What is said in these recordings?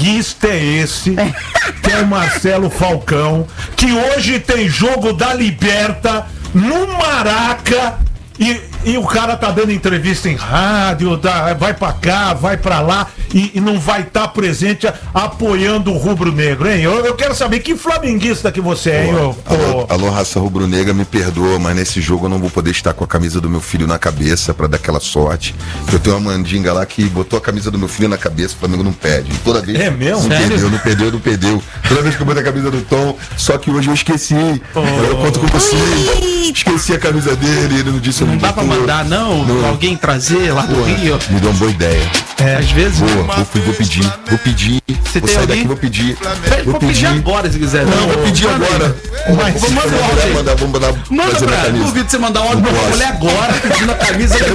flamenguista é esse, que é o Marcelo Falcão, que hoje tem jogo da Liberta no Maraca e o cara tá dando entrevista em rádio, vai pra cá, vai pra lá e não vai estar presente apoiando o rubro-negro, hein? Eu quero saber que flamenguista que você é, hein? Alô, raça rubro-negra, me perdoa, mas nesse jogo eu não vou poder estar com a camisa do meu filho na cabeça pra dar aquela sorte. Eu tenho uma mandinga lá que botou a camisa do meu filho na cabeça, o Flamengo não perde. Toda vez. É mesmo? Não perdeu. Toda vez que eu boto a camisa do Tom, só que hoje eu esqueci. Eu conto com você. Esqueci a camisa dele, ele não disse. Não dá pra mandar, não? Alguém trazer lá do Rio? Me deu uma boa ideia. Às vezes. Vou pedir. Você vou tem sair alguém? daqui, vou pedir. Vou pedir agora, se quiser. Não, vou pedir agora. Vamos manda pra duvido você mandar um áudio pra uma mulher agora pedindo a camisa do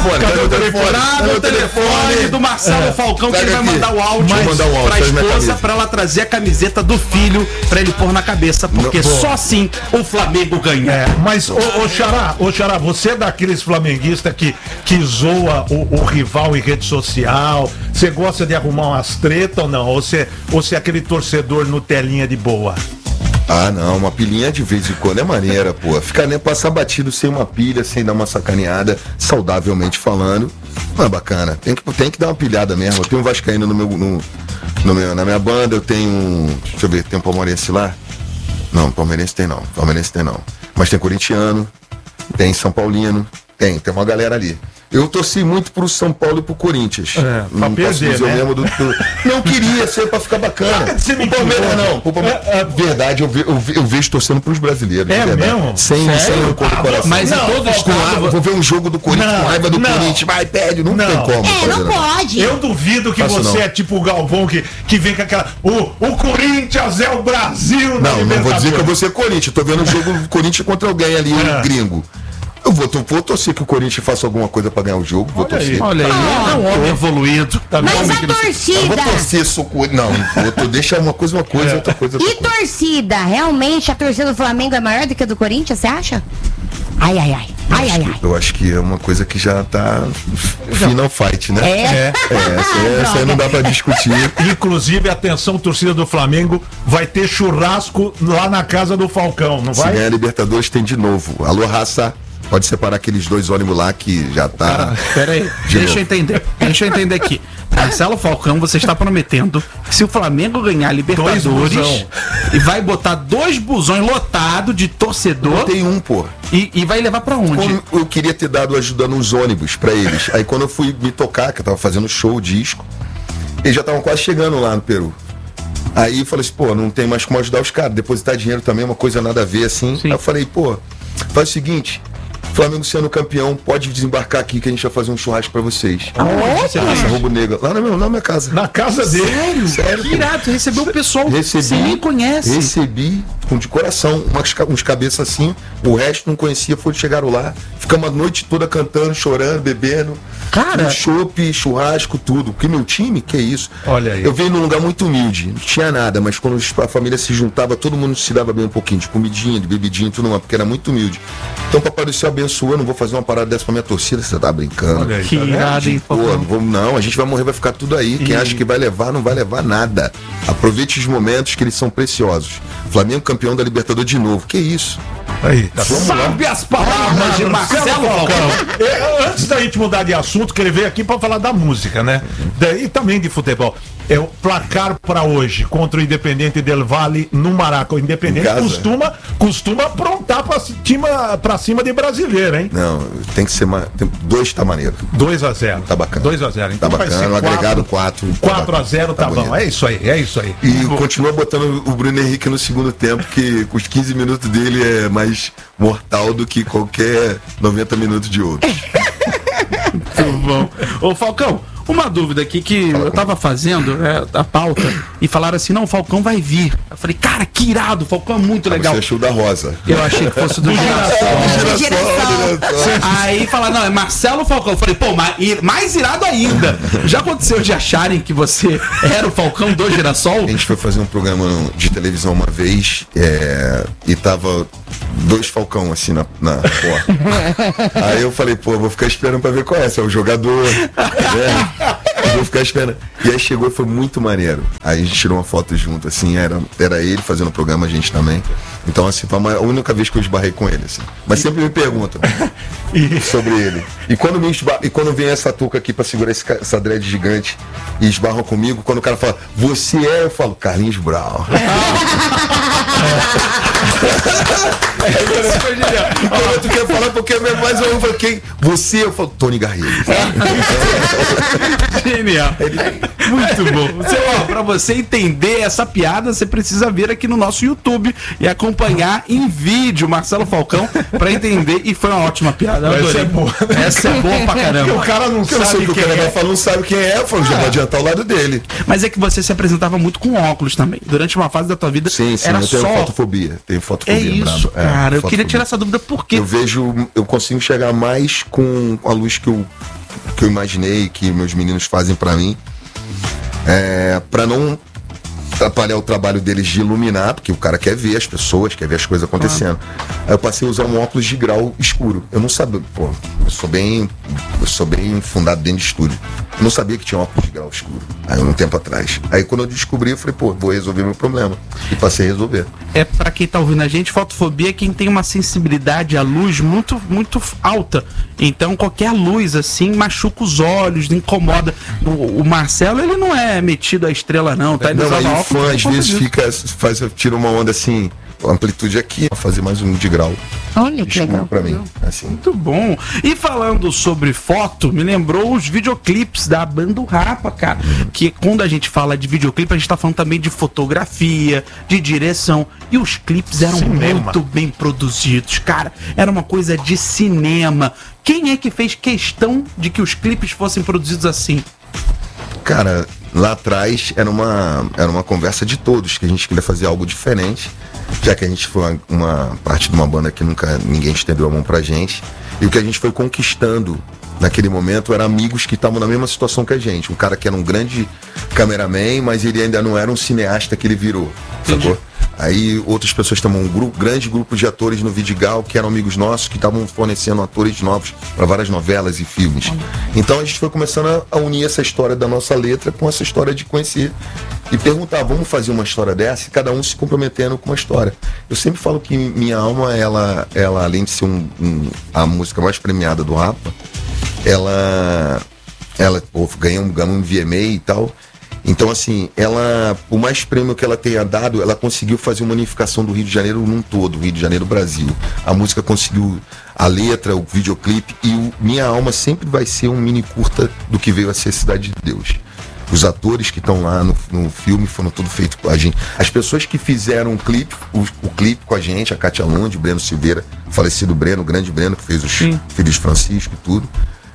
meu telefone do Marcelo Falcão, que ele vai mandar o áudio pra esposa pra ela trazer a camiseta do filho pra ele pôr na cabeça, porque só assim o Flamengo ganha. Mas, ô Xará, você é daqueles flamenguistas que zoa o rival em rede social? Você gosta de arrumar umas tretas ou não? Ou você é aquele torcedor Nutelinha de boa? Ah, não, uma pilhinha de vez em quando é maneira, pô. Ficar nem passar batido sem uma pilha, sem dar uma sacaneada, saudavelmente falando, não é bacana. Tem que dar uma pilhada mesmo. Eu tenho um vascaíno na minha banda, eu tenho deixa eu ver, tem um palmeirense lá? Não, palmeirense tem não. Mas tem corintiano, tem São Paulino, tem uma galera ali. Eu torci muito pro São Paulo e pro Corinthians. Pra perder, né? Não queria ser pra ficar bacana. O Palmeiras não. Verdade, eu vejo torcendo pros brasileiros. É mesmo? Sem o coração. Mas em todo estado. Vou ver um jogo do Corinthians com raiva do Corinthians. Vai, pede. Não tem como. Não pode. Eu duvido que você é tipo o Galvão que vem com aquela. O Corinthians é o Brasil. Não vou dizer que eu vou ser Corinthians. Tô vendo o jogo do Corinthians contra alguém ali, um gringo. Eu vou torcer que o Corinthians faça alguma coisa pra ganhar o jogo. Vou torcer. Olha aí, é um homem evoluído. Mas a torcida. Eu vou torcer, deixa uma coisa, outra coisa. E torcida? Realmente a torcida do Flamengo é maior do que a do Corinthians, você acha? Ai. Eu acho que é uma coisa que já tá final fight, né? Essa aí não dá pra discutir. Inclusive, atenção, torcida do Flamengo, vai ter churrasco lá na casa do Falcão, não vai? Se ganhar a Libertadores tem de novo. Alô, raça. Pode separar aqueles dois ônibus lá que já tá. Pera aí, deixa eu entender aqui. Marcelo Falcão, você está prometendo que se o Flamengo ganhar a Libertadores e vai botar 2 busões lotados de torcedor. Tem um, pô. E vai levar pra onde? Eu queria ter dado ajuda nos ônibus pra eles. Aí quando eu fui me tocar, que eu tava fazendo show, disco, eles já estavam quase chegando lá no Peru. Aí eu falei assim, pô, não tem mais como ajudar os caras. Depositar dinheiro também é uma coisa nada a ver, assim. Sim. Aí eu falei, pô, faz o seguinte. Flamengo sendo campeão, pode desembarcar aqui que a gente vai fazer um churrasco pra vocês. Nossa, Roubo Negro. Lá na minha casa. Na casa dele? Sério? Que irado, você recebeu o pessoal que você nem conhece. Recebi de coração, uns cabeças assim, o resto não conhecia, chegaram lá, ficamos a noite toda cantando, chorando, bebendo. Cara, chopp, churrasco, tudo. Porque meu time, que é isso? Olha aí. Eu venho num lugar muito humilde, não tinha nada, mas quando a família se juntava, todo mundo se dava bem um pouquinho, de comidinha, de bebidinha, tudo mais, porque era muito humilde. Então, Papai do Céu abençoou, eu não vou fazer uma parada dessa pra minha torcida, você tá brincando. Olha aí, que irado, hein? Não, a gente vai morrer, vai ficar tudo aí. Quem acha que vai levar, não vai levar nada. Aproveite os momentos que eles são preciosos. Flamengo campeão da Libertadores de novo. Que isso? Aí, tá. Sabe as palavras de Marcelo Falcão. Antes da gente mudar de assunto, que ele veio aqui pra falar da música, né? E também de futebol. É o placar pra hoje contra o Independente Del Valle no Maraca. O Independente costuma aprontar pra cima de brasileiro, hein? Não, tem que ser 2 tá maneiro. 2-0. Tá bacana. 2-0. Então tá bacana, no agregado 4. 4-0 tá bom. É isso aí. E continua botando o Bruno Henrique no segundo tempo, que com os 15 minutos dele é mais mortal do que qualquer 90 minutos de outro. Muito bom. Ô, Falcão, uma dúvida aqui que eu tava fazendo a pauta e falaram assim, não, o Falcão vai vir. Eu falei, cara, que irado, o Falcão é muito legal. Você achou da Rosa. Eu achei que fosse do Girassol. Aí falaram, não, é Marcelo Falcão. Eu falei, pô, mais irado ainda. Já aconteceu de acharem que você era o Falcão do Girassol? A gente foi fazer um programa de televisão uma vez e tava 2 Falcão assim na porta. Aí eu falei, pô, vou ficar esperando pra ver qual é, se é o jogador. Vou ficar esperando. E aí chegou e foi muito maneiro. Aí a gente tirou uma foto junto, assim, era ele fazendo o programa, a gente também. Então, assim, foi a única vez que eu esbarrei com ele, assim. Mas sempre me perguntam sobre ele. E quando vem essa touca aqui pra segurar essa dread gigante e esbarram comigo, quando o cara fala, você eu falo, Carlinhos Brown. Quando tu quer falar porque é mais eu falo, quem? Você, eu falo, Tony Garrido. Genial. Muito bom. Pra você entender essa piada, você precisa vir aqui no nosso YouTube e acompanhar em vídeo Marcelo Falcão pra entender. E foi uma ótima piada. Essa é boa. Essa é boa pra caramba. O cara não sabe o que o cara vai falar, não sabe quem é. Eu falo, já vou adiantar o lado dele. Mas é que você se apresentava muito com óculos também. Durante uma fase da tua vida, sim, era eu só... tenho fotofobia. Tenho fotofobia. É isso, cara. Eu queria tirar essa dúvida, por quê? Eu consigo enxergar mais com a luz que eu imaginei, que meus meninos fazem pra mim. Pra não atrapalhar o trabalho deles de iluminar, porque o cara quer ver as pessoas, quer ver as coisas acontecendo. Aí eu passei a usar um óculos de grau escuro. Eu não sabia, eu sou bem fundado dentro de estúdio. Eu não sabia que tinha um óculos de grau escuro. Aí um tempo atrás. Aí quando eu descobri, eu falei, vou resolver meu problema. E passei a resolver. Pra quem tá ouvindo a gente, fotofobia é quem tem uma sensibilidade à luz muito, muito alta. Então qualquer luz assim machuca os olhos, incomoda. O Marcelo, ele não é metido à estrela não, tá? Não, aí o fã às vezes tira uma onda assim, amplitude aqui, fazer mais um de grau. Olha que legal. Pra mim, assim. Muito bom. E falando sobre foto, me lembrou os videoclipes da banda Rapa, cara. Que quando a gente fala de videoclipe, a gente tá falando também de fotografia, de direção. E os clipes eram muito bem produzidos, cara. Era uma coisa de cinema. Quem é que fez questão de que os clipes fossem produzidos assim? Cara, lá atrás era uma conversa de todos, que a gente queria fazer algo diferente, já que a gente foi uma parte de uma banda que nunca ninguém estendeu a mão pra gente. E o que a gente foi conquistando naquele momento eram amigos que estavam na mesma situação que a gente. Um cara que era um grande cameraman, mas ele ainda não era um cineasta que ele virou, sacou? Aí outras pessoas estavam, grande grupo de atores no Vidigal, que eram amigos nossos, que estavam fornecendo atores novos para várias novelas e filmes. Então a gente foi começando a unir essa história da nossa letra com essa história de conhecer e perguntar, vamos fazer uma história dessa? E cada um se comprometendo com uma história. Eu sempre falo que Minha Alma, ela além de ser a música mais premiada do Rapa, ela ganhou um VMA e tal. Então, assim, o mais prêmio que ela tenha dado, ela conseguiu fazer uma unificação do Rio de Janeiro num todo, Rio de Janeiro, Brasil. A música conseguiu a letra, o videoclipe, e Minha Alma sempre vai ser um mini curta do que veio a ser Cidade de Deus. Os atores que estão lá no filme foram tudo feito com a gente. As pessoas que fizeram o clipe com a gente, a Kátia Lund, o Breno Silveira, falecido Breno, o grande Breno, que fez os Filhos Francisco e tudo.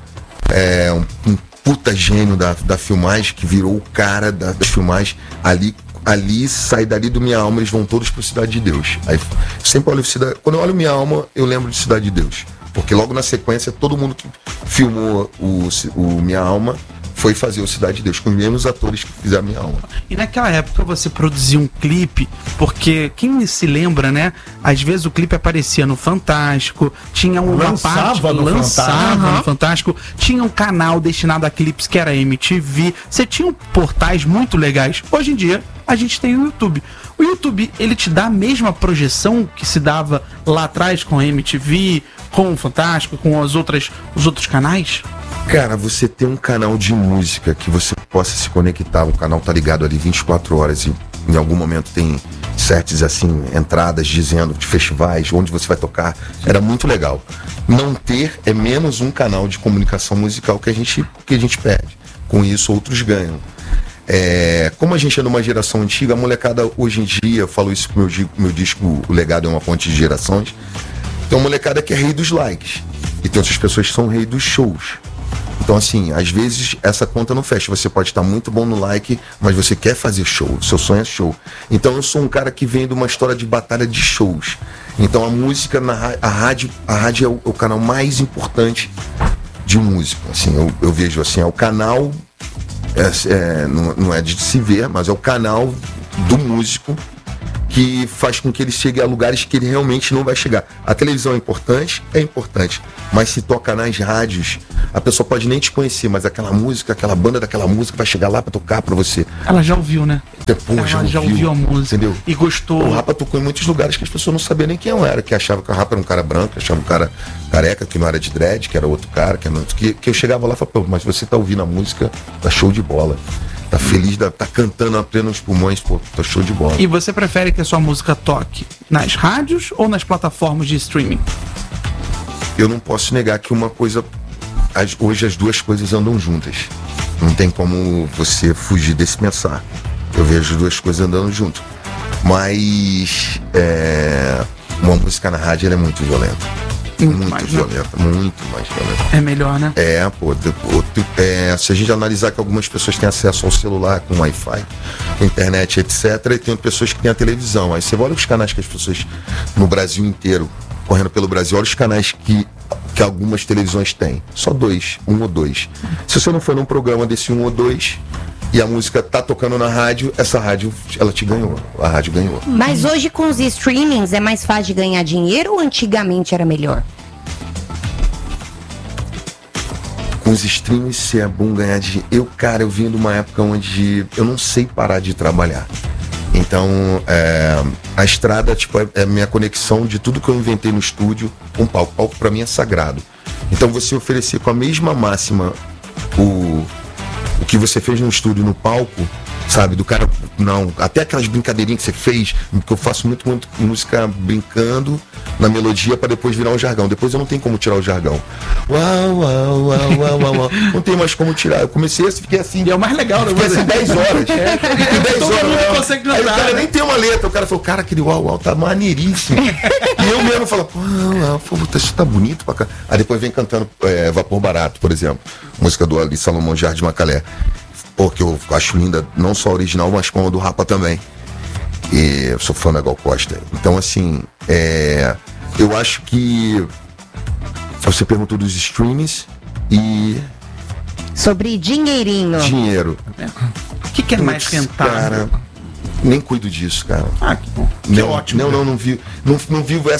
Um puta gênio da filmagem, que virou o cara das filmagens. Ali sai dali do Minha Alma, eles vão todos pro Cidade de Deus. Aí sempre olho quando eu olho Minha Alma, eu lembro de Cidade de Deus, porque logo na sequência todo mundo que filmou o Minha Alma foi fazer o Cidade de Deus, com os mesmos atores que fizeram Minha Alma. E naquela época você produzia um clipe, porque quem se lembra, né? Às vezes o clipe aparecia no Fantástico, tinha uma parte lançava no Fantástico, tinha um canal destinado a clipes que era MTV, você tinha portais muito legais. Hoje em dia a gente tem o YouTube. O YouTube, ele te dá a mesma projeção que se dava lá atrás com a MTV, com o Fantástico, com os outros canais? Cara, você tem um canal de música que você possa se conectar, o canal tá ligado ali 24 horas e em algum momento tem sets assim, entradas dizendo de festivais, onde você vai tocar, era muito legal. Não ter é menos um canal de comunicação musical que a gente perde. Com isso outros ganham. Como a gente é numa geração antiga, a molecada hoje em dia, eu falo isso pro meu disco, O Legado é uma Ponte de Gerações, tem uma molecada que é rei dos likes e tem outras pessoas que são rei dos shows. Então, assim, às vezes essa conta não fecha. Você pode estar muito bom no like, mas você quer fazer show. Seu sonho é show. Então, eu sou um cara que vem de uma história de batalha de shows. Então, a música, a rádio é o canal mais importante de música. Assim, eu vejo assim, é o canal, não é de se ver, mas é o canal do músico que faz com que ele chegue a lugares que ele realmente não vai chegar. A televisão é importante, mas se toca nas rádios, a pessoa pode nem te conhecer, mas aquela música, aquela banda daquela música vai chegar lá pra tocar pra você. Ela já ouviu, né? Depois ela já ouviu a música, entendeu? E gostou. O Rapa tocou em muitos lugares que as pessoas não sabiam nem quem eu era, que achavam que o Rapa era um cara branco, achavam um cara careca, que não era de dread, que era outro cara, que eu chegava lá e falava, pô, mas você tá ouvindo a música, tá show de bola. Tá feliz, tá cantando a pleno nos pulmões, pô, tá show de bola. E você prefere que a sua música toque nas rádios ou nas plataformas de streaming? Eu não posso negar que uma coisa... Hoje as duas coisas andam juntas. Não tem como você fugir desse pensar. Eu vejo as duas coisas andando junto. Mas uma música na rádio ela é muito violenta. Muito mais violenta, muito mais violenta. É melhor, né? Se a gente analisar que algumas pessoas têm acesso ao celular com Wi-Fi, com internet, etc., e tem pessoas que têm a televisão. Aí você olha os canais que as pessoas no Brasil inteiro, correndo pelo Brasil, olha os canais que algumas televisões têm. Só um ou dois. Se você não for num programa desse 1 ou 2 e a música tá tocando na rádio, essa rádio, ela te ganhou. A rádio ganhou. Mas hoje com os streamings é mais fácil de ganhar dinheiro ou antigamente era melhor? Com os streamings é bom ganhar dinheiro. Eu vim de uma época onde eu não sei parar de trabalhar. Então, a estrada, é a minha conexão de tudo que eu inventei no estúdio com palco. Palco pra mim é sagrado. Então, você oferecer com a mesma máxima o que você fez no estúdio, no palco, sabe? Do cara, não, até aquelas brincadeirinhas que você fez, porque eu faço muito música brincando na melodia pra depois virar um jargão. Depois eu não tenho como tirar o jargão. Uau, uau, uau, uau, uau, uau. Não tem mais como tirar. Eu comecei assim, fiquei assim. E é o mais legal, né? Fiquei assim 10 horas. Fiquei 10 horas. Aí o cara nem tem uma letra. O cara falou, cara, aquele uau, uau tá maneiríssimo. E eu mesmo falo, pô, isso tá bonito pra cá. Aí depois vem cantando Vapor Barato, por exemplo. Música do Ali Salomão Jardim Macalé. Que eu acho linda, não só a original, mas como a do Rapa também. E eu sou fã da Gal Costa. Então, assim, eu acho que você perguntou dos streams e... Sobre dinheirinho. Dinheiro. O que é mais rentável? Cara, nem cuido disso, cara. Que bom. Que ótimo. Não vivo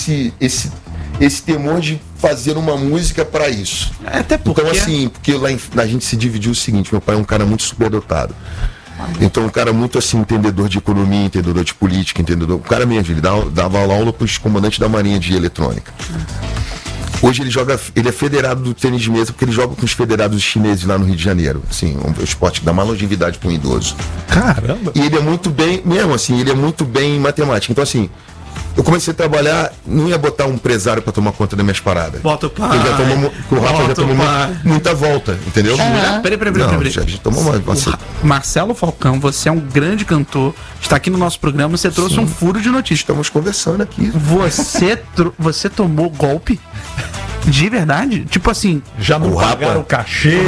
esse temor de fazer uma música pra isso. Até porque... Então, assim, porque lá a gente se dividiu o seguinte, meu pai é um cara muito superdotado. Então, um cara muito, assim, entendedor de economia, entendedor de política, entendedor... O cara mesmo, ele dava aula pros comandantes da Marinha de eletrônica. Hoje ele é federado do tênis de mesa porque ele joga com os federados chineses lá no Rio de Janeiro. Assim, um esporte que dá mais longevidade para um idoso. Caramba! E ele é muito bem, mesmo assim, ele é muito bem em matemática. Então, assim, eu comecei a trabalhar, não ia botar um empresário para tomar conta das minhas paradas. Bota o pai. O Rafa já tomou muita volta, entendeu? Peraí. Já tomou uma... Marcelo Falcão, você é um grande cantor, está aqui no nosso programa, você trouxe um furo de notícia. Estamos conversando aqui. Você tomou golpe? De verdade? Tipo assim... Já não pagaram o cachê.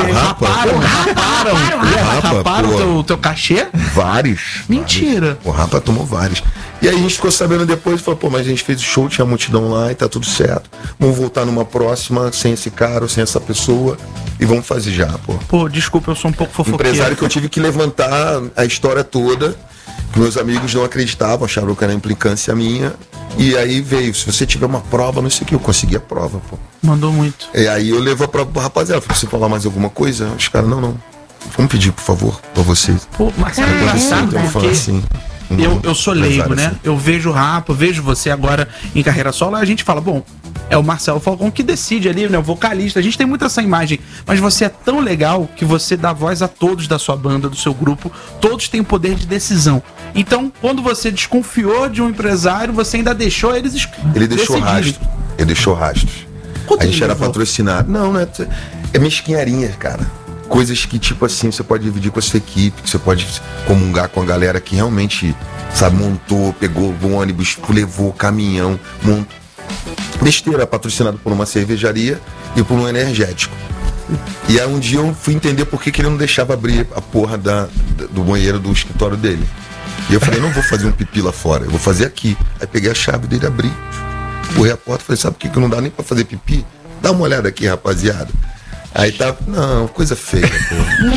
Raparam o teu cachê? Vários. Mentira. O Rapa tomou vários. E aí a gente ficou sabendo depois e falou, pô, mas a gente fez o show, tinha multidão lá e tá tudo certo. Vamos voltar numa próxima, sem esse cara, sem essa pessoa, e vamos fazer já, pô. Pô, desculpa, eu sou um pouco fofoqueiro. Empresário que eu tive que levantar a história toda, que meus amigos não acreditavam, acharam que era implicância minha. E aí veio, se você tiver uma prova, não sei o que, eu consegui a prova, pô. Mandou muito. E aí eu levo a prova pro rapaziada, falei, você falar mais alguma coisa? Os caras, não. Vamos pedir, por favor, pra vocês. Pô, Marcelo, engraçado, porque assim, eu sou leigo, né? Assim. Eu vejo o Rapa, vejo você agora em carreira solo, aí a gente fala, bom, é o Marcelo Falcão que decide ali, né? O vocalista. A gente tem muito essa imagem, mas você é tão legal que você dá voz a todos da sua banda, do seu grupo, todos têm o poder de decisão. Então, quando você desconfiou de um empresário, você ainda deixou eles Ele deixou rastro. Ele deixou rastros. A gente era patrocinado. Não, né? É mesquinharinha, cara. Coisas que, tipo assim, você pode dividir com a sua equipe, que você pode comungar com a galera que realmente, sabe, montou, pegou o ônibus, levou caminhão, montou. Besteira, patrocinado por uma cervejaria e por um energético. E aí um dia eu fui entender por que ele não deixava abrir a porra do banheiro do escritório dele. E eu falei, não vou fazer um pipi lá fora, eu vou fazer aqui. Aí peguei a chave dele e abri. Empurrei a porta e falei, sabe por que não dá nem pra fazer pipi? Dá uma olhada aqui, rapaziada. Aí tá. Não, coisa feia, pô.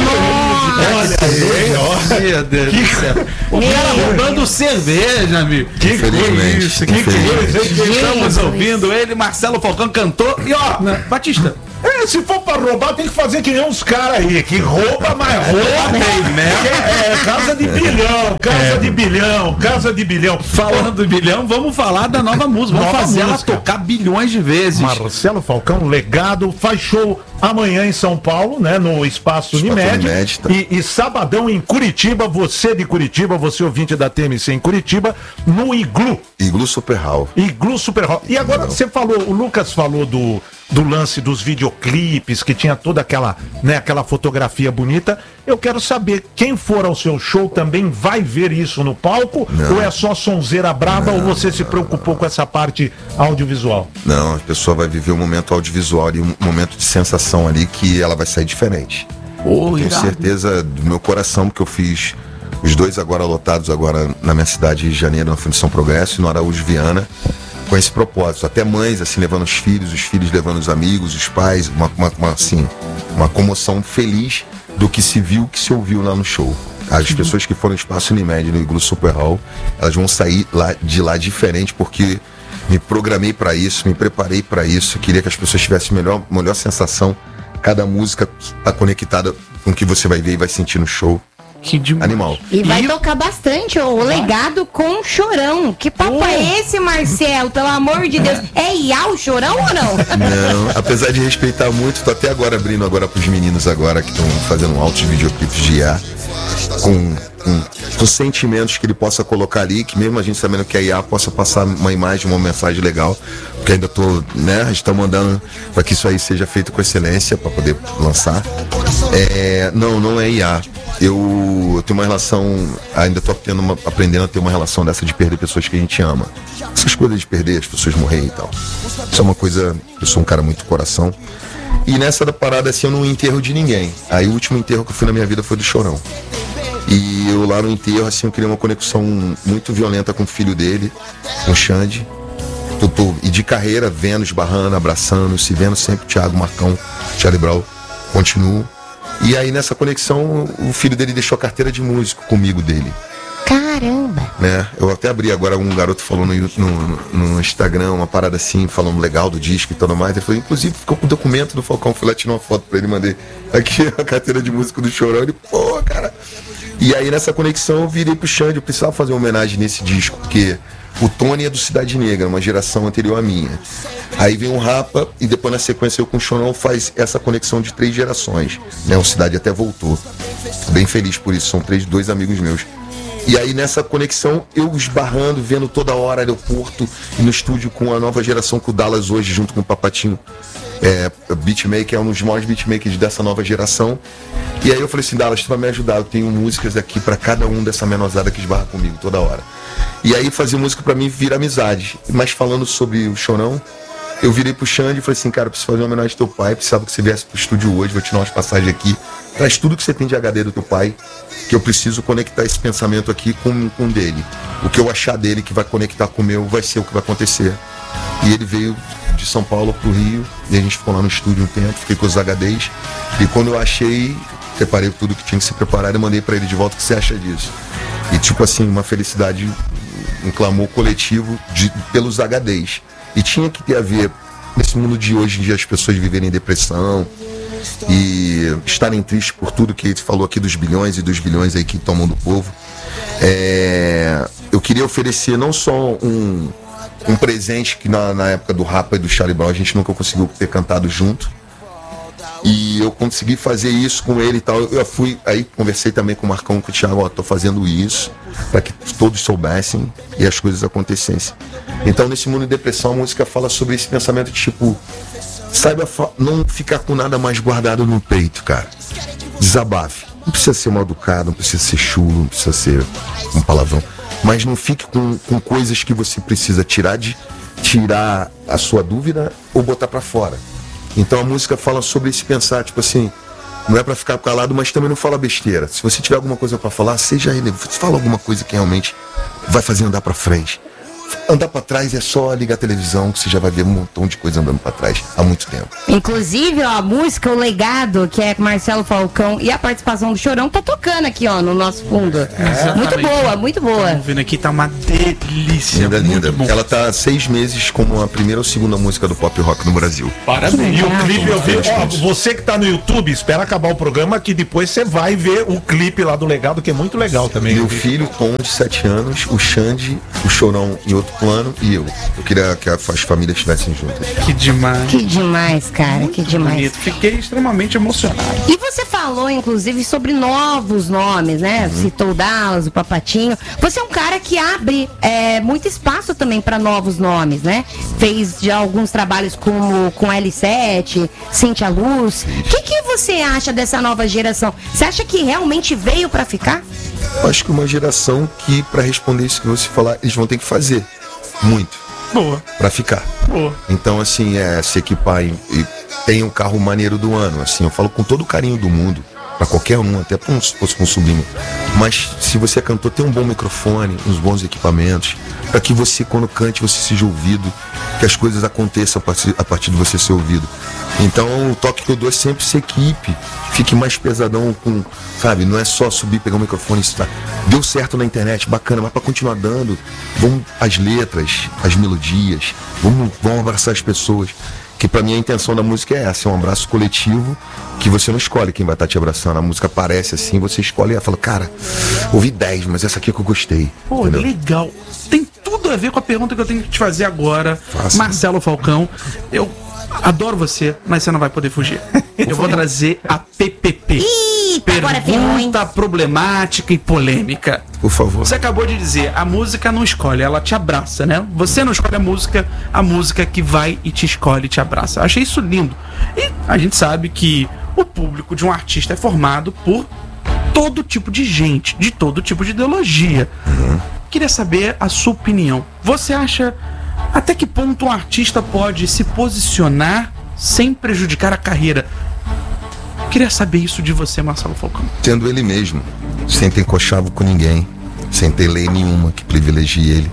Olha, meu Deus do céu. O cara roubando cerveja, amigo. Que coisa isso, que coisa. Estamos ouvindo ele, Marcelo Falcão cantou. E ó, Batista. Se for pra roubar, tem que fazer que nem uns caras aí, que rouba, mas rouba bem, né? Casa de bilhão, casa de bilhão. Falando de bilhão, vamos falar da nova música. Vamos fazer ela tocar bilhões de vezes. Marcelo Falcão, legado, faz show amanhã em São Paulo, né? No Espaço Unimed. Tá. E sabadão em Curitiba, você de Curitiba, você ouvinte da TMC em Curitiba, no Iglu. Iglu Super Hall. Iglu Super Hall. E agora você falou, o Lucas falou do lance dos videoclipes, que tinha toda aquela, né, aquela fotografia bonita. Eu quero saber, quem for ao seu show também vai ver isso no palco? Não. Ou é só sonzeira braba, ou você se preocupou com essa parte audiovisual? Não, a pessoa vai viver um momento audiovisual e um momento de sensação ali que ela vai sair diferente. Tenho certeza do meu coração, porque eu fiz os 2 agora lotados agora na minha cidade de Janeiro, na Fundação Progresso, e no Araújo Viana, com esse propósito. Até mães, assim, levando os filhos levando os amigos, os pais, uma comoção feliz do que se viu, que se ouviu lá no show. As pessoas que foram no Espaço Unimed, no Iglu Super Hall, elas vão sair de lá diferente, porque me programei para isso, me preparei para isso, queria que as pessoas tivessem melhor sensação. Cada música está conectada com o que você vai ver e vai sentir no show. Que demais. Animal. E vai tocar bastante o legado com o Chorão. Que papo é esse, Marcelo? Pelo amor de Deus. É Iá o Chorão ou não? Não, apesar de respeitar muito, tô até agora abrindo agora pros meninos agora que estão fazendo altos videoclipes de Iá, com sentimentos que ele possa colocar ali, que mesmo a gente sabendo que a IA possa passar uma imagem, uma mensagem legal, porque ainda tô, né, a gente tá mandando para que isso aí seja feito com excelência para poder lançar. Não é IA. Eu tenho uma relação, ainda tô aprendendo a ter uma relação dessa de perder pessoas que a gente ama. Essas coisas de perder, as pessoas morrerem e tal. Isso é uma coisa, eu sou um cara muito coração. E nessa da parada assim, eu não enterro de ninguém. Aí o último enterro que eu fui na minha vida foi do Chorão. E eu lá no enterro, assim, eu criei uma conexão muito violenta com o filho dele, com o Xande. E de carreira, vendo, esbarrando, abraçando, se vendo sempre, Thiago, Marcão, Charlie Brown, continuo. E aí nessa conexão, o filho dele deixou a carteira de músico comigo dele. Caramba! Né? Eu até abri agora, um garoto falou no Instagram, uma parada assim, falando legal do disco e tudo mais. Ele falou, inclusive ficou com o documento do Falcão, fui lá tirar uma foto pra ele, mandei aqui a carteira de músico do Chorão. Ele, pô, cara. E aí nessa conexão eu virei pro Xande, eu precisava fazer uma homenagem nesse disco, porque o Tony é do Cidade Negra, uma geração anterior à minha. Aí vem o Rapa e depois na sequência eu com o Chorão faz essa conexão de 3 gerações. Né? O Cidade até voltou. Bem feliz por isso, são 2 amigos meus. E aí nessa conexão, eu esbarrando, vendo toda hora aeroporto e no estúdio com a nova geração, com o Dallas hoje, junto com o Papatinho, beatmaker, é um dos maiores beatmakers dessa nova geração. E aí eu falei assim, Dallas, tu vai me ajudar, eu tenho músicas aqui pra cada um dessa menosada que esbarra comigo toda hora. E aí fazer música pra mim vira amizade. Mas falando sobre o Chorão, eu virei pro Xande e falei assim, cara, eu preciso fazer uma homenagem ao teu pai, precisava que você viesse pro estúdio hoje, vou te dar umas passagens aqui, traz tudo que você tem de HD do teu pai, que eu preciso conectar esse pensamento aqui com dele. O que eu achar dele que vai conectar com o meu vai ser o que vai acontecer. E ele veio de São Paulo pro Rio, e a gente ficou lá no estúdio um tempo, fiquei com os HDs, e quando eu achei, preparei tudo que tinha que se preparar e mandei pra ele de volta, o que você acha disso? E tipo assim, uma felicidade, um clamor coletivo pelos HDs. E tinha que ter a ver, nesse mundo de hoje em dia, as pessoas viverem depressão e estarem tristes por tudo que ele falou aqui dos bilhões e dos bilhões aí que tomam do povo. Eu queria oferecer não só um presente que na época do Rapa e do Charlie Brown a gente nunca conseguiu ter cantado junto. E eu consegui fazer isso com ele e tal. Eu fui, aí conversei também com o Marcão, com o Thiago, tô fazendo isso para que todos soubessem e as coisas acontecessem. Então nesse mundo de depressão a música fala sobre esse pensamento de tipo, saiba não ficar com nada mais guardado no peito, cara. Desabafe. Não precisa ser mal educado, não precisa ser chulo, não precisa ser um palavrão. Mas não fique com coisas que você precisa tirar a sua dúvida ou botar para fora. Então a música fala sobre esse pensar, tipo assim, não é pra ficar calado, mas também não fala besteira. Se você tiver alguma coisa pra falar, seja relevante. Fala alguma coisa que realmente vai fazer andar pra frente. andar pra trás é só ligar a televisão que você já vai ver um montão de coisa andando pra trás há muito tempo. Inclusive, ó, a música O Legado, que é Marcelo Falcão, e a participação do Chorão tá tocando aqui, ó, no nosso fundo. Muito boa, muito boa. Estamos vendo aqui, tá uma delícia. Linda. Ela tá há 6 meses como a primeira ou segunda música do pop rock no Brasil. Parabéns. E o clipe eu vi, ó, você que tá no YouTube, espera acabar o programa que depois você vai ver o clipe lá do Legado, que é muito legal também. Meu filho, Tom, de 7 anos, o Xande, o Chorão em outro plano e eu. Eu queria que as famílias estivessem juntas. Que demais. Que demais, cara, muito que demais. Bonito. Fiquei extremamente emocionado. E você falou, inclusive, sobre novos nomes, né? Citou o Dallas, o Papatinho. Você é um cara que abre muito espaço também para novos nomes, né? Fez já alguns trabalhos com L7, Cintia Luz. O que você acha dessa nova geração? Você acha que realmente veio para ficar? Eu acho que uma geração que, para responder isso que você falar, eles vão ter que fazer muito. Boa. Pra ficar. Boa. Então, assim, se equipar e tem um carro maneiro do ano. Assim, eu falo com todo o carinho do mundo, pra qualquer um, até se fosse com um sobrinho. Mas se você é cantor, tem um bom microfone, uns bons equipamentos, pra que você, quando cante, você seja ouvido, que as coisas aconteçam a partir de você ser ouvido. Então, o toque que eu dou é sempre se equipe, fique mais pesadão com, sabe, não é só subir, pegar o microfone e citar. Deu certo na internet, bacana, mas pra continuar dando, vamos as letras, as melodias, vamos abraçar as pessoas. Que pra mim a intenção da música é essa, é um abraço coletivo, que você não escolhe quem vai estar te abraçando. A música aparece assim, você escolhe e fala, cara, ouvi 10, mas essa aqui é que eu gostei. Pô, entendeu? Legal. Tem tudo a ver com a pergunta que eu tenho que te fazer agora. Fácil. Marcelo Falcão, eu adoro você, mas você não vai poder fugir. Eu vou trazer a PPP. Pergunta problemática e polêmica. Por favor. Você acabou de dizer, a música não escolhe, ela te abraça, né? Você não escolhe a música que vai e te escolhe e te abraça. Eu achei isso lindo. E a gente sabe que o público de um artista é formado por todo tipo de gente, de todo tipo de ideologia. Queria saber a sua opinião. Você acha até que ponto um artista pode se posicionar sem prejudicar a carreira? Queria saber isso de você, Marcelo Falcão. Sendo ele mesmo, sem ter encoxavo com ninguém, sem ter lei nenhuma que privilegie ele.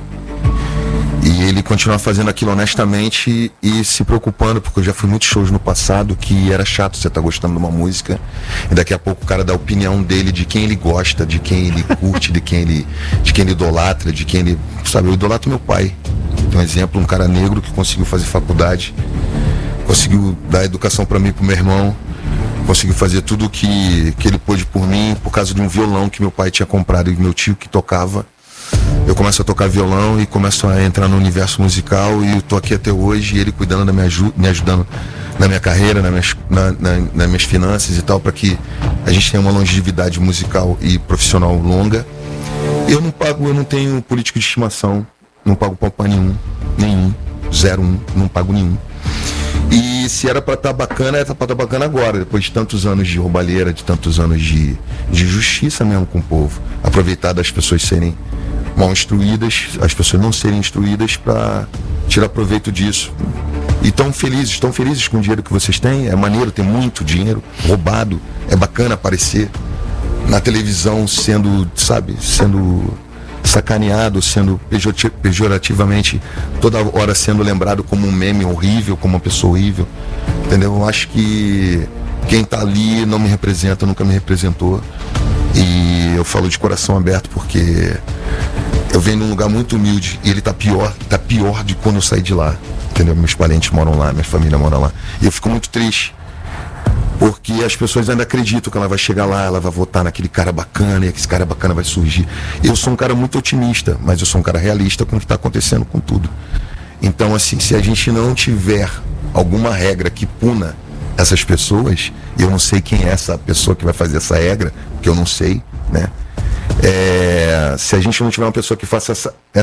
E ele continuar fazendo aquilo honestamente e se preocupando, porque eu já fui muitos shows no passado que era chato você estar gostando de uma música e daqui a pouco o cara dá a opinião dele, de quem ele gosta, de quem ele curte, de quem ele idolatra, de quem ele... Sabe, eu idolatro meu pai. Tem um exemplo, um cara negro que conseguiu fazer faculdade, conseguiu dar educação para mim e pro meu irmão, conseguiu fazer tudo que ele pôde por mim, por causa de um violão que meu pai tinha comprado e meu tio que tocava. Eu começo a tocar violão e começo a entrar no universo musical e eu tô aqui até hoje, e ele cuidando me ajudando na minha carreira, nas minhas finanças e tal, para que a gente tenha uma longevidade musical e profissional longa. Eu não tenho político de estimação, não pago pau pra nenhum, 0,1, não pago nenhum. E se era pra estar bacana, era pra estar bacana agora, depois de tantos anos de roubalheira, de tantos anos de justiça mesmo com o povo. Aproveitar das pessoas serem mal instruídas, as pessoas não serem instruídas para tirar proveito disso. E tão felizes com o dinheiro que vocês têm. É maneiro ter muito dinheiro roubado, é bacana aparecer na televisão sendo sacaneado, sendo pejorativamente toda hora sendo lembrado como um meme horrível, como uma pessoa horrível, entendeu? Eu acho que quem tá ali não me representa, nunca me representou, e eu falo de coração aberto porque eu venho num lugar muito humilde e ele tá pior de quando eu saí de lá, entendeu? Meus parentes moram lá, minha família mora lá, e eu fico muito triste porque as pessoas ainda acreditam que ela vai chegar lá, ela vai votar naquele cara bacana, e que esse cara bacana vai surgir. Eu sou um cara muito otimista, mas eu sou um cara realista com o que está acontecendo com tudo. Então, assim, se a gente não tiver alguma regra que puna essas pessoas, e eu não sei quem é essa pessoa que vai fazer essa regra, porque eu não sei, né? Se a gente não tiver uma pessoa que faça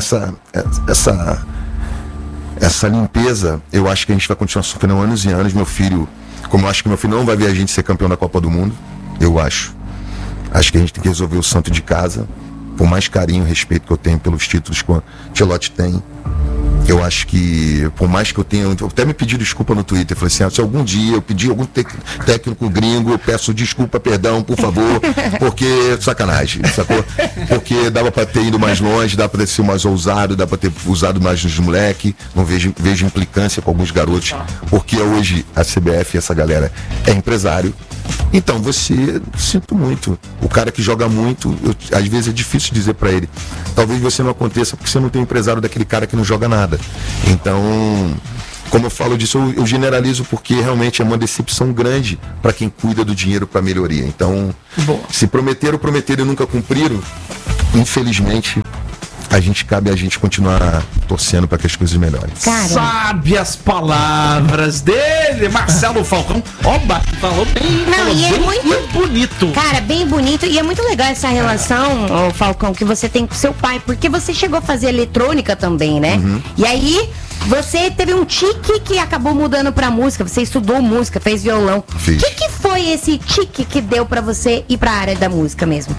essa limpeza, eu acho que a gente vai continuar sofrendo anos e anos. Meu filho, como eu acho que meu filho não vai ver a gente ser campeão da Copa do Mundo, eu acho que a gente tem que resolver o santo de casa, por mais carinho e respeito que eu tenho pelos títulos que o Ancelotti tem. Eu acho que, por mais que eu até me pedi desculpa no Twitter, falei assim, se algum dia eu pedir algum técnico gringo, eu peço desculpa, perdão, por favor, porque sacanagem, sacou? Porque dava pra ter ido mais longe, dá pra ter sido mais ousado, dá pra ter usado mais nos moleque, não vejo implicância com alguns garotos, porque hoje a CBF e essa galera é empresário. Então sinto muito, o cara que joga muito, às vezes é difícil dizer pra ele, talvez você não aconteça porque você não tem empresário daquele cara que não joga nada. Então, como eu falo disso, eu generalizo porque realmente é uma decepção grande para quem cuida do dinheiro para melhoria. Então, se prometeram e nunca cumpriram, infelizmente, cabe a gente continuar torcendo para que as coisas melhorem. Sabe as palavras dele, Marcelo Falcão. Oba, falou bem. Não, e é muito bonito. Cara, bem bonito. E é muito legal essa relação, Falcão, que você tem com seu pai, porque você chegou a fazer eletrônica também, né? Uhum. E aí, você teve um tique que acabou mudando pra música. Você estudou música, fez violão. O que foi esse tique que deu pra você ir pra área da música mesmo?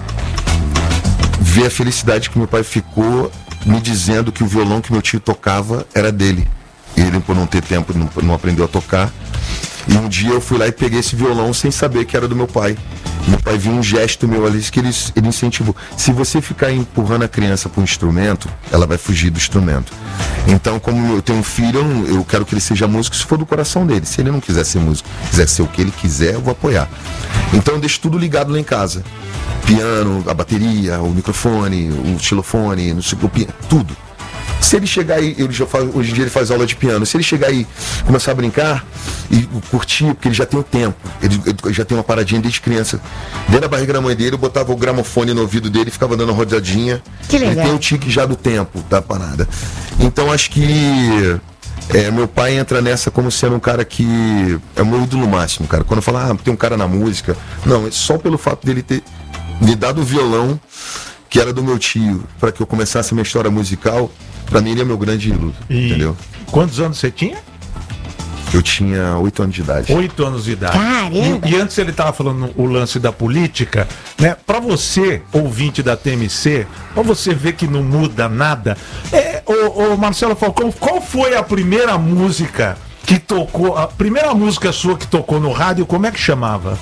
Ver a felicidade que meu pai ficou me dizendo que o violão que meu tio tocava era dele. Ele, por não ter tempo, não aprendeu a tocar. E um dia eu fui lá e peguei esse violão sem saber que era do meu pai. Meu pai viu um gesto meu ali que ele incentivou. Se você ficar empurrando a criança para um instrumento, ela vai fugir do instrumento. Então, como eu tenho um filho, eu quero que ele seja músico se for do coração dele. Se ele não quiser ser músico, quiser ser o que ele quiser, eu vou apoiar. Então eu deixo tudo ligado lá em casa. Piano, a bateria, o microfone, o xilofone, não sei o que, tudo. Se ele chegar aí, hoje em dia ele faz aula de piano, se ele chegar aí e começar a brincar e curtir, porque ele já tem o tempo, ele já tem uma paradinha desde criança. Dentro da barriga da mãe dele, eu botava o gramofone no ouvido dele e ficava dando uma rodadinha. Que legal. Ele tem o tique já do tempo da parada. Então acho que meu pai entra nessa como sendo um cara que é o meu ídolo máximo, cara. Quando eu falo, tem um cara na música, não, é só pelo fato dele ter me dado o violão que era do meu tio, para que eu começasse a minha história musical. Pra mim ele é meu grande ídolo, entendeu? Quantos anos você tinha? Eu tinha 8 anos de idade. 8 anos de idade. Caramba! E antes ele tava falando o lance da política, né? Pra você, ouvinte da TMC, pra você ver que não muda nada, ô Marcelo Falcão, qual foi a primeira música que tocou, a primeira música sua que tocou no rádio, como é que chamava?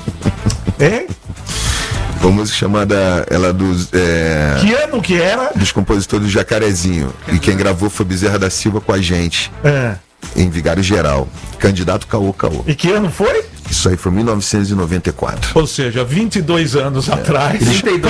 Uma música chamada, que ano que era? Dos compositores do Jacarezinho. E quem gravou foi Bezerra da Silva com a gente. Em Vigário Geral. Candidato Caô. E que ano foi? Isso aí foi 1994. Ou seja, 22 anos atrás.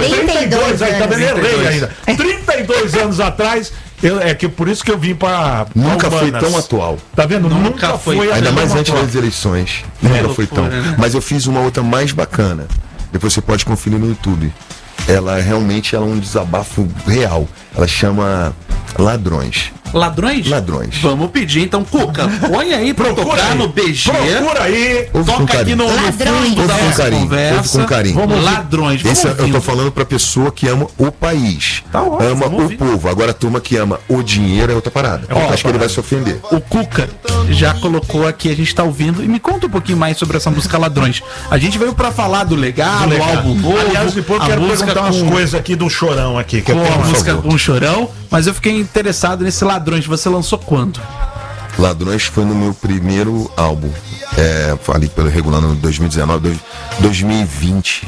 32 aí, tá vendo? Errei ainda. 32 anos atrás. Por isso que eu vim pra Nunca foi Humanas. tão atual. Tá vendo? Nunca foi ainda mais antes atual. das eleições. Nunca foi tão. Mas eu fiz uma outra mais bacana. Depois você pode conferir no YouTube. Ela realmente é um desabafo real. Ela chama Ladrões. Ladrões? Ladrões. Vamos pedir então, Cuca, põe aí pra tocar no BG. Procura aí. Toca aqui no fundo da nossa conversa. Com carinho. Vamos Ladrões. Esse eu tô falando pra pessoa que ama o país. Tá ótimo, ama o povo. Agora a turma que ama o dinheiro é outra parada. Acho que ele vai se ofender. O Cuca já colocou aqui, a gente tá ouvindo. E me conta um pouquinho mais sobre essa música Ladrões. A gente veio pra falar do legado, do álbum novo. Aliás, depois eu quero perguntar umas coisas aqui do Chorão aqui. Com a música com o Chorão. Mas eu fiquei interessado nesse Ladrões. Você lançou quando? Ladrões foi no meu primeiro álbum. Ali pelo regular no 2019, 2020.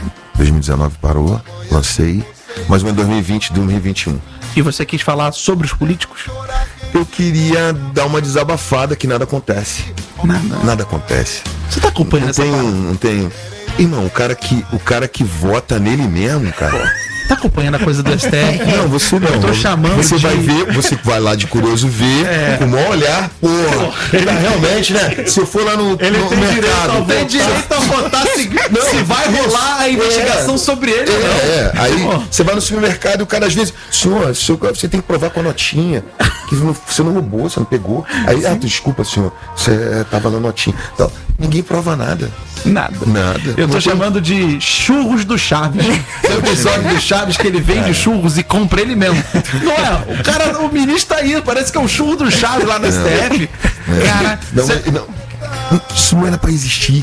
2019 parou, lancei. Mas em 2020, 2021. E você quis falar sobre os políticos? Eu queria dar uma desabafada que nada acontece. Nada acontece. Você tá acompanhando essa parada? Não tem. Irmão, o cara que vota nele mesmo, cara. Tá acompanhando a coisa do STF? Não, você não. Eu tô chamando você vai ver, você vai lá de curioso ver, com o maior olhar, realmente, né? Se eu for lá no mercado... Tem direito a votar se vai rolar a investigação sobre ele ou não. Aí você vai no supermercado e o cara às vezes, senhor, você tem que provar com a notinha, que você não roubou, você não pegou. Aí, desculpa, senhor, você tava na notinha. Então, ninguém prova nada. Nada. Eu tô chamando de churros do Chaves. Tem um episódio do Chaves que ele vende churros e compra ele mesmo. Não é? O ministro tá aí, parece que é um churro do Chaves lá no STF. Cara, isso não era pra existir.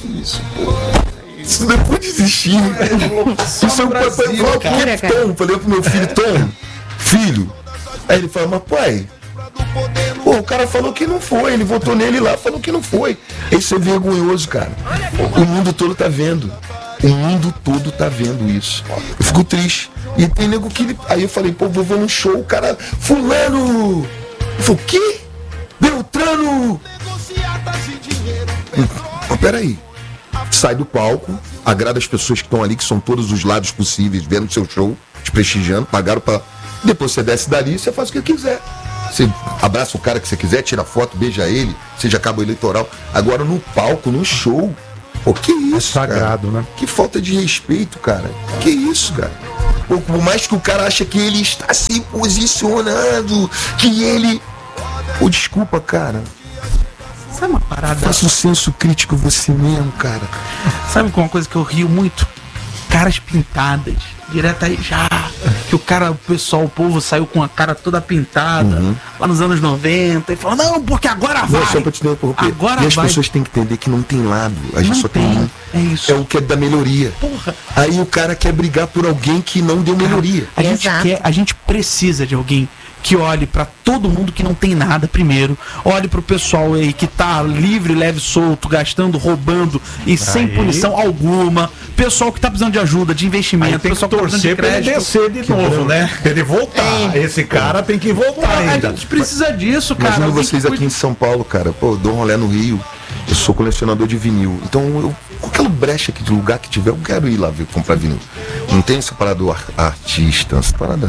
Isso não pode existir. Isso é um Tom. Falei pro meu filho, Tom, filho. Aí ele fala, mas pai, Pô, o cara falou que não foi, ele votou nele lá, falou que não foi. Isso é vergonhoso, cara. O mundo todo tá vendo. O mundo todo tá vendo isso. Eu fico triste. E tem nego que... Aí eu falei, pô, vou num show, o cara... Fulano! Eu falei, o quê? Beltrano! Mas peraí. Sai do palco, agrada as pessoas que estão ali, que são todos os lados possíveis, vendo o seu show, te prestigiando, pagaram pra... Depois você desce dali e você faz o que quiser. Você abraça o cara que você quiser, tira foto, beija ele, seja cabo eleitoral. Agora no palco, no show... Pô, que isso, é sagrado, cara? Né? Que falta de respeito, cara. Que isso, cara? Pô, por mais que o cara ache que ele está se posicionando, que ele... Pô, desculpa, cara. Sabe uma parada? Faça um senso crítico você mesmo, cara. Sabe uma coisa que eu rio muito? Caras pintadas. Direto aí já. Que o povo saiu com a cara toda pintada. Lá nos anos 90. E falou, não, porque agora vai. Não, só pra te interromper. Agora e as vai. pessoas têm que entender que não tem lado. A gente Não só tem um. É isso. É o que é da melhoria. Porra. Aí o cara quer brigar por alguém que não deu melhoria. A gente precisa de alguém que olhe pra todo mundo que não tem nada primeiro, olhe pro pessoal aí que tá livre, leve, solto, gastando, roubando e sem punição alguma, pessoal que tá precisando de ajuda, de investimento, tem pessoal que torcer pra ele descer de novo, né? Pra ele voltar. Esse cara tem que voltar ainda. A gente precisa disso, cara. Imagina vocês aqui em São Paulo, cara. Pô, eu dou um rolê no Rio, eu sou colecionador de vinil. Então, qualquer brecha aqui de lugar que tiver, eu quero ir lá comprar vinil. Não tem essa parada do artista, essa parada.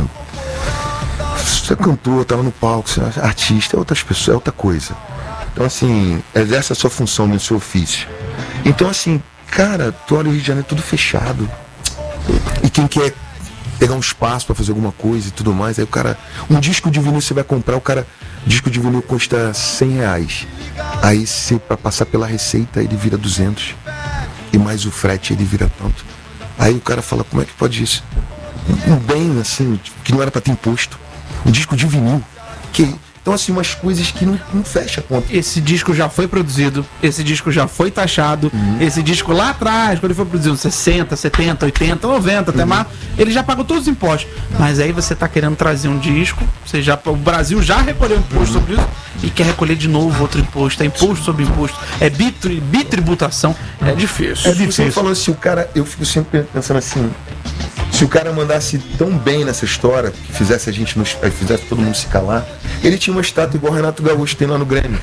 Você é cantor, tá lá no palco, você é artista, é outras pessoas, é outra coisa. Então, assim, exerce a sua função no seu ofício. Então, assim, cara, tu olha o Rio de Janeiro tudo fechado. E quem quer pegar um espaço pra fazer alguma coisa e tudo mais, aí o cara... Um disco de vinil você vai comprar, disco de vinil custa R$100. Aí você, pra passar pela receita, ele vira 200. E mais o frete, ele vira tanto. Aí o cara fala, como é que pode isso? Um bem, assim, que não era pra ter imposto. Um disco de vinil. Então, assim, umas coisas que não fecha a conta. Esse disco já foi produzido, esse disco já foi taxado, esse disco lá atrás, quando ele foi produzido 60, 70, 80, 90, até mais, ele já pagou todos os impostos. Mas aí você tá querendo trazer um disco, o Brasil já recolheu imposto sobre isso e quer recolher de novo outro imposto. É imposto sobre imposto, é bitributação, é difícil. É difícil. Falando assim, o cara, eu fico sempre pensando assim, se o cara mandasse tão bem nessa história, que fizesse fizesse todo mundo se calar, ele tinha uma estátua igual o Renato Gaúcho tem lá no Grêmio.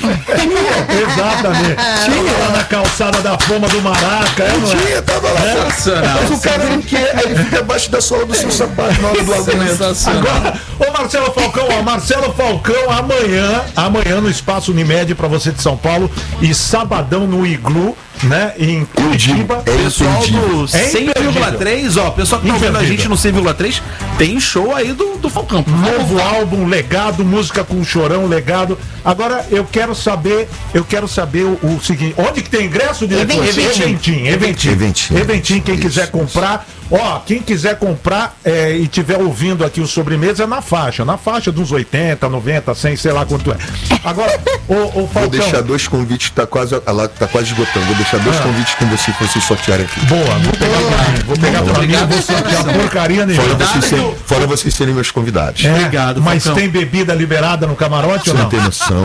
Exatamente. Tinha lá na calçada da Foma do Maraca. Tinha, tava lá. Mas o cara não quer, ele fica abaixo da sola do seu sapato na hora do argumento. Agora, ô Marcelo Falcão, Marcelo Falcão amanhã no Espaço Unimed pra você de São Paulo e sabadão no Iglu, né, em Curitiba. Pessoal do 100,3, ó, pessoal que tá ouvindo a gente no 100,3, tem show aí do Falcão. Novo álbum, legado, música com Chorão, legado. Agora eu quero saber o seguinte, onde que tem ingresso, diretor? Eventim, quem quiser comprar. Ó, quem quiser comprar e tiver ouvindo aqui o Sobremesa, é na faixa de uns 80, 90, 100, sei lá quanto é. Agora, o Falcão... Vou deixar 2 convites, tá quase esgotando. Vou deixar 2 convites com você pra vocês sortearem aqui. Boa, vou pegar pra mim, vou sortear porcaria nenhuma. Fora vocês serem meus convidados. Obrigado, mas Falcão. Tem bebida liberada no camarote ou não? Você não tem noção.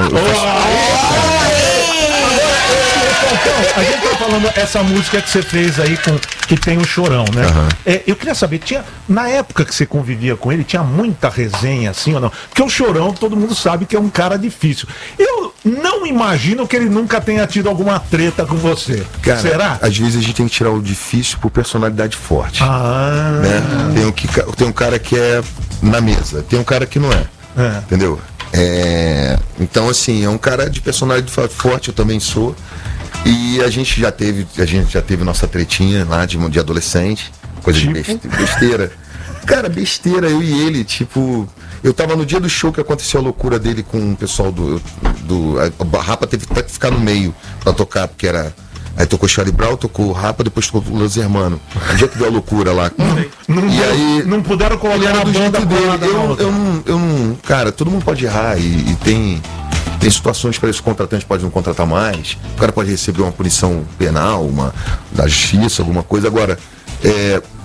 A gente tá falando essa música que você fez aí que tem o Chorão, né? Eu queria saber, na época que você convivia com ele, tinha muita resenha assim ou não? Porque o Chorão, todo mundo sabe que é um cara difícil. Eu não imagino que ele nunca tenha tido alguma treta com você. Cara, será? Às vezes a gente tem que tirar o difícil por personalidade forte. Né? Tem um cara que é na mesa, tem um cara que não é. Entendeu? Então, assim, é um cara de personalidade forte, eu também sou. E a gente já teve nossa tretinha lá de adolescente, coisa de besteira. Cara, besteira, eu e ele, tipo... Eu tava no dia do show que aconteceu a loucura dele com o pessoal a Rapa teve que ficar no meio pra tocar, porque era... Aí tocou Charlie Brown, tocou Rapa, depois tocou Los Hermanos. O dia que deu a loucura lá. Não puderam colocar na banda dele. Eu não... Cara, todo mundo pode errar e tem situações para esse contratante pode não contratar mais. O cara pode receber uma punição penal, da justiça, alguma coisa. Agora,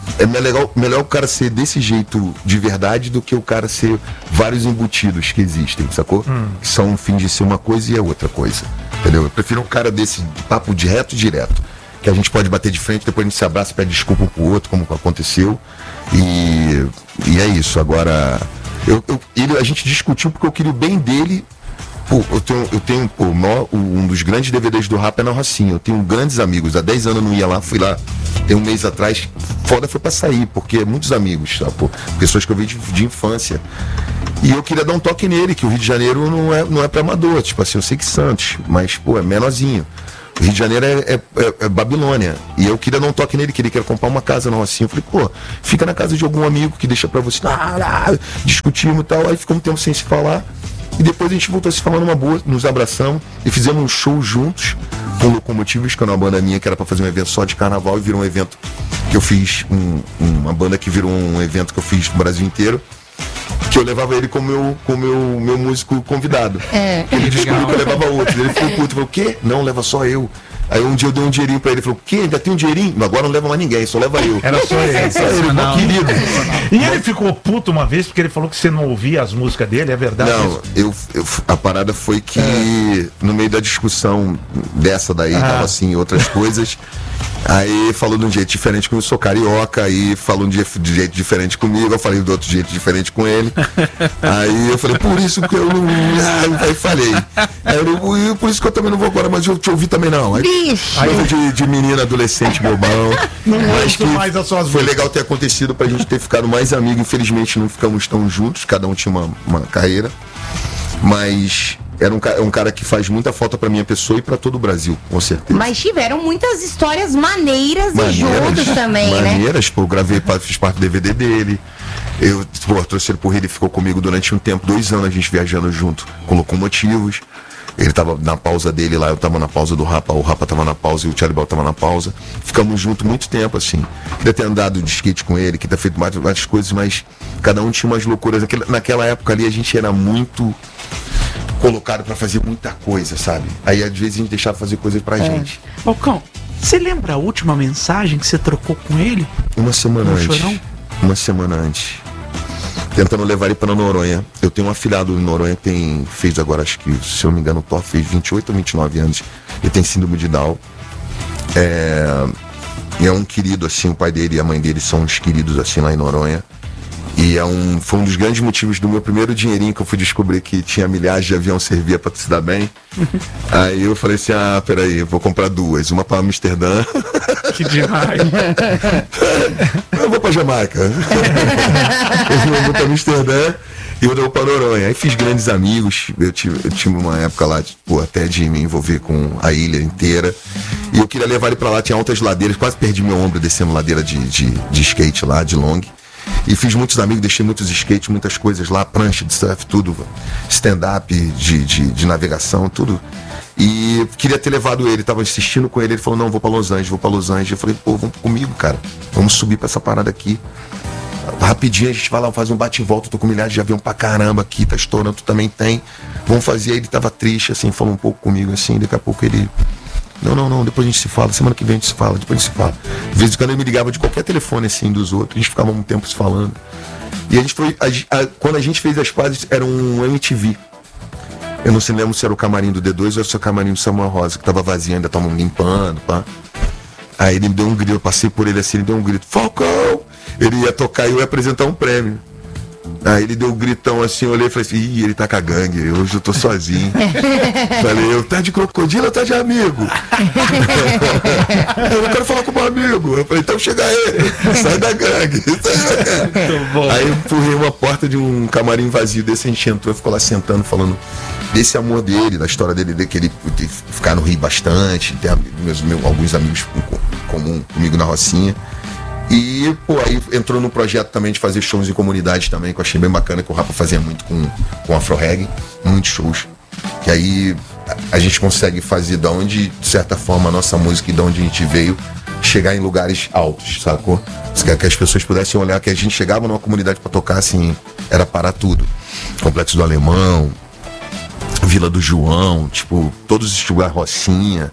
é melhor o cara ser desse jeito de verdade do que o cara ser vários embutidos que existem, sacou? Que são um fim de ser uma coisa e é outra coisa, entendeu? Eu prefiro um cara desse papo direto, que a gente pode bater de frente, depois a gente se abraça, pede desculpa um pro outro, como aconteceu, e é isso. Agora, a gente discutiu porque eu queria o bem dele. Pô, eu tenho um dos grandes DVDs do rap é na Rocinha. Eu tenho grandes amigos. Há 10 anos eu não ia lá, fui lá tem um mês atrás. Foda foi pra sair, porque muitos amigos, tá, pô, pessoas que eu vi de infância. E eu queria dar um toque nele, que o Rio de Janeiro não é pra amador. Tipo assim, eu sei que Santos, mas, pô, é menorzinho. O Rio de Janeiro é Babilônia. E eu queria dar um toque nele, que ele queria comprar uma casa na Rocinha. Eu falei, pô, fica na casa de algum amigo que deixa pra você. Discutimos e tal. Aí ficamos um tempo sem se falar. E depois a gente voltou a se falar numa boa, nos abraçamos e fizemos um show juntos com Locomotivos, que era uma banda minha que era pra fazer um evento só de carnaval, e virou um evento que eu fiz, uma banda que virou um evento que eu fiz no Brasil inteiro, que eu levava ele como meu músico convidado. Ele descobriu que eu levava outro. Ele ficou puto, falou, o quê? Não, leva só eu. Aí um dia eu dei um dinheirinho pra ele, falou, o quê? Ainda tem um dinheirinho? Agora não leva mais ninguém, só leva eu. Era só ele. Só ele, meu querido. E ele ficou puto uma vez porque ele falou que você não ouvia as músicas dele, é verdade? Não, a parada foi que no meio da discussão dessa daí, tava assim, outras coisas, aí falou de um jeito diferente comigo, eu sou carioca, aí falou de jeito diferente comigo, eu falei de outro jeito diferente com ele. Aí eu falei, por isso que eu não. Aí falei. Por isso que eu também não vou agora, mas eu te ouvi também não. Aí de menina, adolescente, bobão. Não ouço mais as suas foi legal ter acontecido pra gente ter ficado mais amigo. Infelizmente não ficamos tão juntos, cada um tinha uma carreira. Mas era um cara que faz muita falta pra minha pessoa e pra todo o Brasil, com certeza. Mas tiveram muitas histórias maneiras e juntos também, maneiras, pô, eu gravei, fiz parte do DVD dele. Eu trouxe ele pro Rio, ele ficou comigo durante um tempo, 2 anos a gente viajando junto com Locomotivos. Ele tava na pausa dele lá, eu tava na pausa do Rapa, o Rapa tava na pausa e o Charlie Brown tava na pausa. Ficamos juntos muito tempo, assim. Queria ter andado de skate com ele, queria ter feito várias coisas, mas cada um tinha umas loucuras. Naquela época ali a gente era muito colocado pra fazer muita coisa, sabe? Aí às vezes a gente deixava fazer coisas pra gente. Falcão, você lembra a última mensagem que você trocou com ele? Uma semana antes. Chorão? Uma semana antes. Tentando levar ele pra Noronha. Eu tenho um afilhado em Noronha que fez agora, acho que, se eu não me engano, o Thor fez 28 ou 29 anos. Ele tem síndrome de Down. É um querido, assim, o pai dele e a mãe dele são uns queridos, assim, lá em Noronha. E foi um dos grandes motivos do meu primeiro dinheirinho que eu fui descobrir que tinha milhares de avião, servia pra se dar bem. Aí eu falei assim, peraí, eu vou comprar 2, uma pra Amsterdã. Que demais. Eu vou pra Jamaica. Eu vou pra Amsterdã e eu vou pra Noronha. Aí fiz grandes amigos. Eu tive uma época lá, até de me envolver com a ilha inteira. E eu queria levar ele pra lá, tinha altas ladeiras, quase perdi meu ombro descendo ladeira de skate lá, de long. E fiz muitos amigos, deixei muitos skates, muitas coisas lá, prancha de surf, tudo, stand-up, de navegação, tudo. E queria ter levado ele, tava assistindo com ele, ele falou, não, vou pra Los Angeles. Eu falei, pô, vamos comigo, cara, vamos subir pra essa parada aqui. Rapidinho a gente vai lá, faz um bate e volta, eu tô com milhares de avião pra caramba aqui, tá estourando, tu também tem. Vamos fazer. Aí ele tava triste, assim, falou um pouco comigo, assim, daqui a pouco ele... Não, depois a gente se fala, semana que vem a gente se fala, depois a gente se fala. De vez em quando ele me ligava de qualquer telefone, assim, dos outros, a gente ficava um tempo se falando. E a gente foi, quando a gente fez as pazes, era um MTV. Eu não sei, lembro se era o camarim do D2 ou se era o camarim do Samuel Rosa, que tava vazio, ainda estavam limpando, pá. Aí ele me deu um grito, eu passei por ele assim, ele deu um grito, Falcão! Ele ia tocar e eu ia apresentar um prêmio. Aí ele deu um gritão assim, eu olhei e falei assim, ele tá com a gangue, hoje eu tô sozinho. Falei, eu tá de crocodilo ou tá de amigo? Eu quero falar com meu amigo. Eu falei, então chega aí, sai da gangue. Aí eu empurrei uma porta de um camarim vazio desse, a gente entrou e ficou lá sentando, falando desse amor dele, da história dele, de que ele ficar no Rio bastante, ter alguns amigos comum comigo na Rocinha. E, aí entrou no projeto também de fazer shows em comunidade também, que eu achei bem bacana, que o Rapa fazia muito com Afro Reggae, muitos shows. Que aí a gente consegue fazer de onde, de certa forma, a nossa música e de onde a gente veio, chegar em lugares altos, sacou? Que as pessoas pudessem olhar, que a gente chegava numa comunidade pra tocar, assim, era parar tudo. Complexo do Alemão, Vila do João, todos os lugares, Rocinha.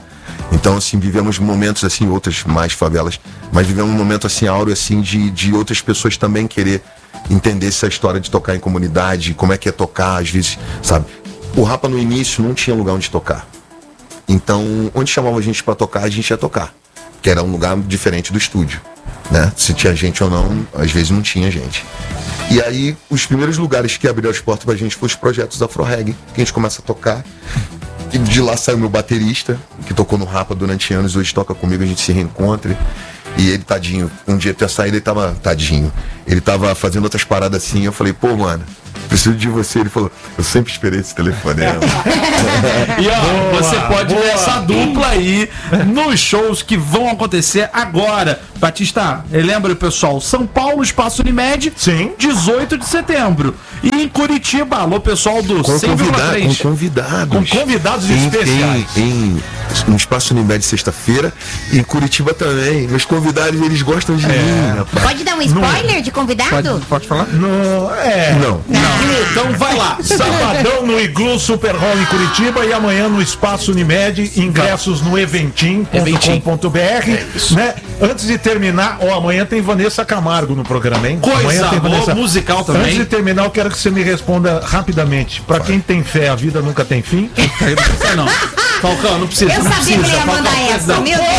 Então, assim, vivemos momentos, assim, outras mais favelas, mas vivemos um momento, assim, áureo, assim, de outras pessoas também querer entender essa história de tocar em comunidade, como é que é tocar, às vezes, sabe? O Rapa, no início, não tinha lugar onde tocar. Então, onde chamava a gente pra tocar, a gente ia tocar. Que era um lugar diferente do estúdio, né? Se tinha gente ou não, às vezes não tinha gente. E aí, os primeiros lugares que abriram as portas pra gente foram os projetos Afro Reggae, que a gente começa a tocar. E de lá saiu meu baterista, que tocou no Rapa durante anos, hoje toca comigo, a gente se reencontra. E ele, tadinho, um dia tinha saído, ele tava, tadinho, ele tava fazendo outras paradas assim, eu falei, pô, mano, preciso de você. Ele falou, eu sempre esperei esse telefonema. E ó, você pode ver essa dupla aí nos shows que vão acontecer agora. Batista, lembra o pessoal? São Paulo, Espaço Unimed, sim, 18 de setembro. E em Curitiba, alô, pessoal do 100,3. Com convidados especiais. No Espaço Unimed sexta-feira e em Curitiba também. Meus convidados, eles gostam de mim, rapaz. Pode dar um spoiler de convidado? Pode falar? Não. Então vai lá. Sabadão no Iglu Super Hall em Curitiba e amanhã no Espaço Unimed, ingressos no eventim.com.br, né? Antes de terminar, amanhã tem Vanessa Camargo no programa, hein? Coisa boa, musical também. Antes de terminar, eu quero que você me responda rapidamente. Pra quem tem fé, a vida nunca tem fim? Não. Falcão, não precisa. Eu sabia que ele ia mandar essa, meu Deus.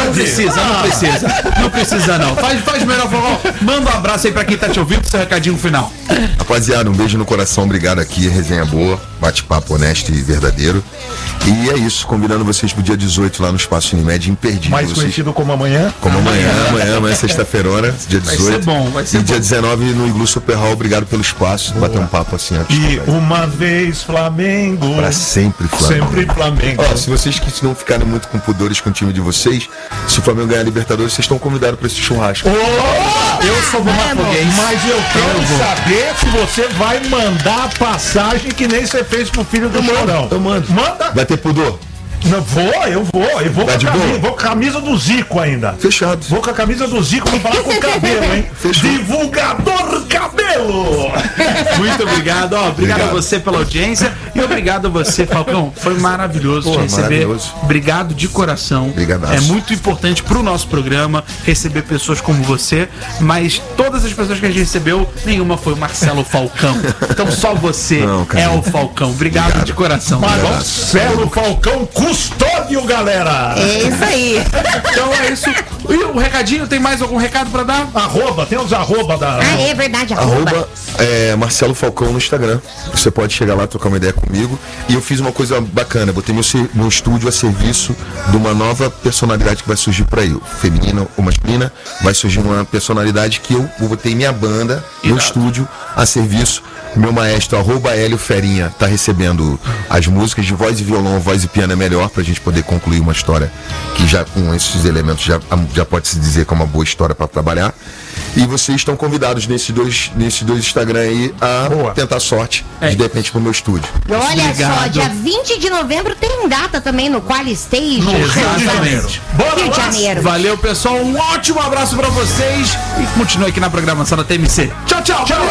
Não precisa não. Faz melhor, Falcão. Manda um abraço aí pra quem tá te ouvindo, seu recadinho final. Rapaziada, um beijo no coração, obrigado aqui, resenha boa, bate-papo honesto e verdadeiro. E é isso, convidando vocês pro dia 18 lá no Espaço Unimed, imperdível. Mais conhecido como amanhã? Como amanhã sexta-feira, dia 18. Vai ser e bom. dia 19 no Iglu Super Hall, obrigado pelo espaço, bater um papo assim antes. E uma vez Flamengo. Pra sempre Flamengo. Sempre Flamengo. Ó, se vocês que não ficarem muito com pudores com o time de vocês, se o Flamengo ganhar a Libertadores, vocês estão convidados pra esse churrasco. Eu sou botafoguense. Mas eu quero saber se você vai mandar a passagem que nem você fez pro filho do Chorão. Eu mando. Manda. Vai ter pudor? Não, eu vou Tá vou com a camisa do Zico ainda. Fechado. Vou com a camisa do Zico, vou falar com o Cabelo, hein? Fechou. Divulgador Cabelo! Muito obrigado, obrigado a você pela audiência e obrigado a você, Falcão. Foi maravilhoso te receber. Maravilhoso. Obrigado de coração. Obrigadaço. É muito importante pro nosso programa receber pessoas como você, mas todas as pessoas que a gente recebeu, nenhuma foi o Marcelo Falcão. Então só você é o Falcão. Obrigado de coração. Marcelo Falcão Custódio, galera! É isso aí. Então é isso. E o recadinho, tem mais algum recado pra dar? Tem os arroba da... Ah, é verdade, Arroba Marcelo Falcão no Instagram. Você pode chegar lá, trocar uma ideia comigo. E eu fiz uma coisa bacana, botei meu estúdio a serviço de uma nova personalidade que vai surgir por aí, feminina ou masculina. Vai surgir uma personalidade que eu botei minha banda, meu estúdio a serviço. Meu maestro, @Hélio Ferinha, tá recebendo as músicas de voz e violão, voz e piano é melhor pra gente poder concluir uma história que já com esses elementos já pode se dizer que é uma boa história pra trabalhar. E vocês estão convidados nesses dois Instagram aí a tentar sorte de repente pro meu estúdio. E olha só, dia 20 de novembro tem data também no Qual Stage. Exatamente. Rio de Janeiro. Valeu, pessoal. Um ótimo abraço pra vocês e continue aqui na programação da TMC. Tchau, tchau.